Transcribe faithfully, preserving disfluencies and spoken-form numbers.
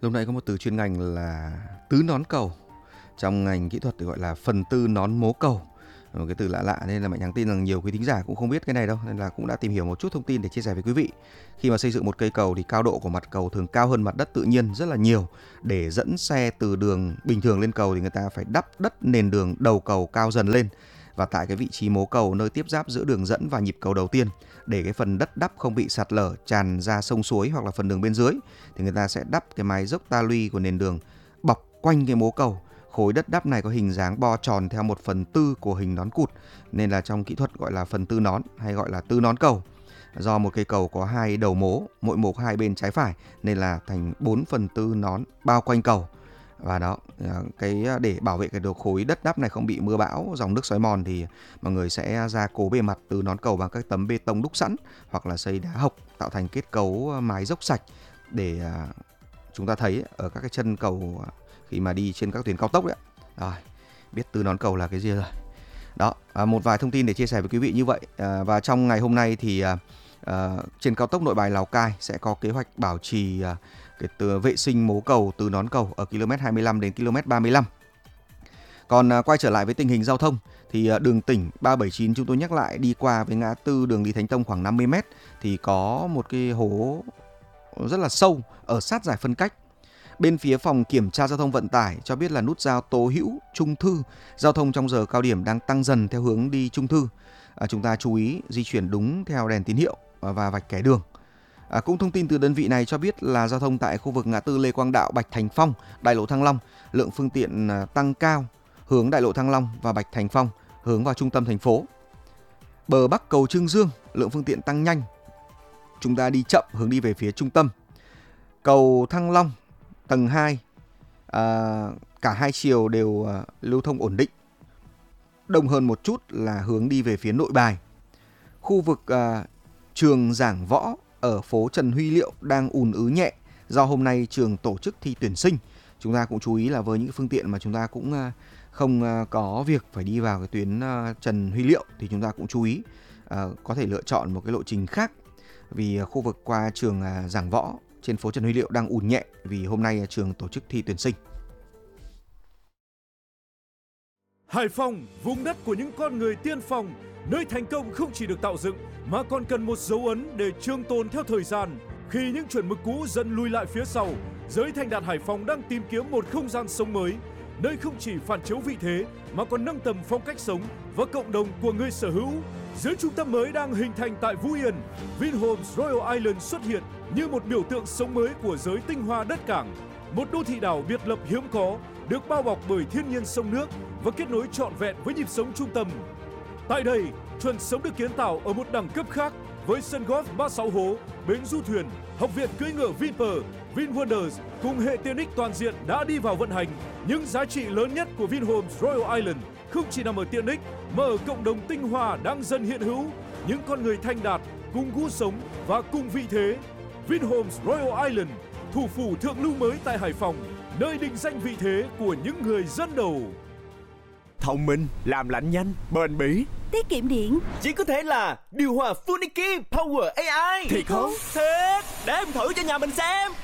Lúc nãy có một từ chuyên ngành là tứ nón cầu. Trong ngành kỹ thuật thì gọi là phần tư nón mố cầu. Một cái từ lạ lạ nên là Mạnh Thắng tin rằng nhiều quý thính giả cũng không biết cái này đâu, nên là cũng đã tìm hiểu một chút thông tin để chia sẻ với quý vị. Khi mà xây dựng một cây cầu thì cao độ của mặt cầu thường cao hơn mặt đất tự nhiên rất là nhiều. Để dẫn xe từ đường bình thường lên cầu thì người ta phải đắp đất nền đường đầu cầu cao dần lên. Và tại cái vị trí mố cầu, nơi tiếp giáp giữa đường dẫn và nhịp cầu đầu tiên, để cái phần đất đắp không bị sạt lở tràn ra sông suối hoặc là phần đường bên dưới, thì người ta sẽ đắp cái mái dốc ta luy của nền đường bọc quanh cái mố cầu. Khối đất đắp này có hình dáng bo tròn theo một phần tư của hình nón cụt, nên là trong kỹ thuật gọi là phần tư nón hay gọi là tư nón cầu. Do một cây cầu có hai đầu mố, mỗi mố có hai bên trái phải, nên là thành bốn phần tư nón bao quanh cầu. Và đó, cái để bảo vệ cái đầu khối đất đắp này không bị mưa bão, dòng nước xói mòn thì mọi người sẽ gia cố bề mặt từ nón cầu bằng các tấm bê tông đúc sẵn hoặc là xây đá hộc tạo thành kết cấu mái dốc sạch. Để chúng ta thấy ở các cái chân cầu khi mà đi trên các tuyến cao tốc đấy. Rồi, biết tứ nón cầu là cái gì rồi. Đó, một vài thông tin để chia sẻ với quý vị như vậy. Và trong ngày hôm nay thì trên cao tốc Nội Bài Lào Cai sẽ có kế hoạch bảo trì cái từ vệ sinh mố cầu từ nón cầu ở km hai mươi lăm đến km ba mươi lăm. Còn quay trở lại với tình hình giao thông thì đường tỉnh ba bảy chín chúng tôi nhắc lại đi qua với ngã tư đường Lý Thánh Tông khoảng năm mươi mét thì có một cái hố rất là sâu ở sát giải phân cách. Bên phía phòng kiểm tra giao thông vận tải cho biết là nút giao Tố Hữu, Trung Thư, giao thông trong giờ cao điểm đang tăng dần theo hướng đi Trung Thư. À, chúng ta chú ý di chuyển đúng theo đèn tín hiệu và vạch kẻ đường. À, cũng thông tin từ đơn vị này cho biết là giao thông tại khu vực ngã tư Lê Quang Đạo, Bạch Thành Phong, Đại lộ Thăng Long, lượng phương tiện tăng cao hướng Đại lộ Thăng Long và Bạch Thành Phong hướng vào trung tâm thành phố. Bờ Bắc cầu Trương Dương, lượng phương tiện tăng nhanh, chúng ta đi chậm hướng đi về phía trung tâm. Cầu Thăng Long tầng hai, à, cả hai chiều đều à, lưu thông ổn định. Đông hơn một chút là hướng đi về phía Nội Bài. Khu vực à, trường Giảng Võ ở phố Trần Huy Liệu đang ùn ứ nhẹ do hôm nay trường tổ chức thi tuyển sinh. Chúng ta cũng chú ý là với những phương tiện mà chúng ta cũng à, không à, có việc phải đi vào cái tuyến à, Trần Huy Liệu thì chúng ta cũng chú ý à, có thể lựa chọn một cái lộ trình khác, vì khu vực qua trường à, Giảng Võ trên phố Trần Huy Liệu đang ùn nhẹ vì hôm nay trường tổ chức thi tuyển sinh. Hải Phòng, vùng đất của những con người tiên phong, nơi thành công không chỉ được tạo dựng mà còn cần một dấu ấn để trường tồn theo thời gian. Khi những chuẩn mực cũ dần lùi lại phía sau, giới thành đạt Hải Phòng đang tìm kiếm một không gian sống mới, nơi không chỉ phản chiếu vị thế mà còn nâng tầm phong cách sống và cộng đồng của người sở hữu. Dưới trung tâm mới đang hình thành tại Phú Yên, Vinhomes Royal Island xuất hiện như một biểu tượng sống mới của giới tinh hoa đất cảng. Một đô thị đảo biệt lập hiếm có, được bao bọc bởi thiên nhiên sông nước và kết nối trọn vẹn với nhịp sống trung tâm. Tại đây, chuẩn sống được kiến tạo ở một đẳng cấp khác với sân golf ba mươi sáu hố, bến du thuyền, học viện cưỡi ngựa Vinpearl, VinWonders cùng hệ tiện ích toàn diện đã đi vào vận hành. Những giá trị lớn nhất của Vinhomes Royal Island không chỉ nằm ở tiện ích mà ở cộng đồng tinh hoa đang dần hiện hữu, những con người thanh đạt cùng gu sống và cùng vị thế. Vinhomes Royal Island, thủ phủ thượng lưu mới tại Hải Phòng, nơi định danh vị thế của những người dẫn đầu. Thông minh, làm lạnh nhanh, bền bỉ, tiết kiệm điện. Chỉ có thể là điều hòa Funiki Power a i. Thiệt không? Thiệt, để em thử cho nhà mình xem.